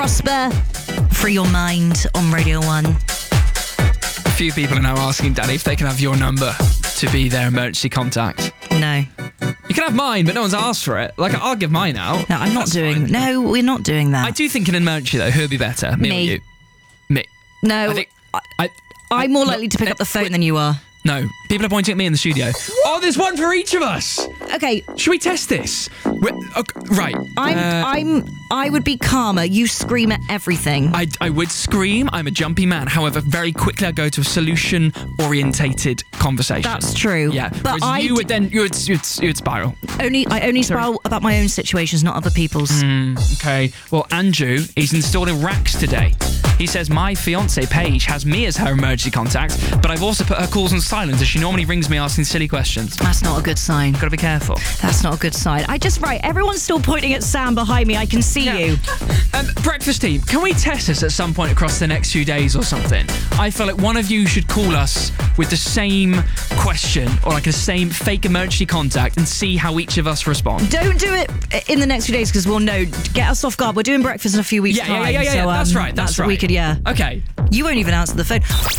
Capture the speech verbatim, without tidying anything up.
prosper. Free your mind on Radio one. A few people are now asking Danny if they can have your number to be their emergency contact. No. You can have mine, but no one's asked for it. Like, I'll give mine out. No, I'm not That's doing... fine. No, we're not doing that. I do think an emergency, though, who'd be better? Me, Me. or you? Me. No, I think... I, I, I'm more no, likely to pick no, up the phone wait. than you are. No. People are pointing at me in the studio. Oh, there's one for each of us. Okay, Should we test this? We're, okay, right. I'm... Uh, I'm... I would be calmer. You scream at everything. I, I would scream. I'm a jumpy man. However, very quickly I go to a solution-orientated conversation. That's true. Yeah. But Whereas I you d- would then you would you would, you would spiral. Only I only spiral about my own situations, not other people's. Mm, okay. Well, Andrew, he's installing racks today. He says my fiance Paige has me as her emergency contact, but I've also put her calls on silent as she normally rings me asking silly questions. That's not a good sign. Got to be careful. That's not a good sign. I just right. Everyone's still pointing at Sam behind me. I can see you. Um, breakfast team, can we test this at some point across the next few days or something? I feel like one of you should call us with the same question or like the same fake emergency contact and see how each of us respond. Don't do it in the next few days because we'll know. Get us off guard. We're doing breakfast in a few weeks' Yeah, time. yeah, yeah, yeah, yeah. So, um, that's right. That's, that's right. We could, yeah. Okay. You won't even answer the phone.